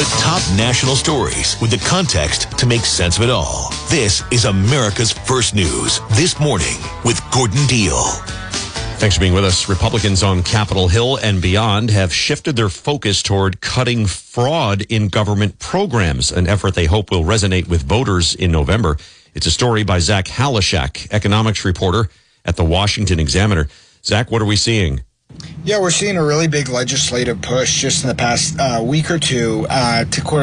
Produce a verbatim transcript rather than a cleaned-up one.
The top national stories with the context to make sense of it all. This is America's First News This Morning with Gordon Deal. Thanks for being with us. Republicans on Capitol Hill and beyond have shifted their focus toward cutting fraud in government programs, an effort they hope will resonate with voters in November. It's a story by Zach Halashak, economics reporter at the Washington Examiner. Zach, what are we seeing? Yeah, we're seeing a really big legislative push just in the past uh, week or two uh, to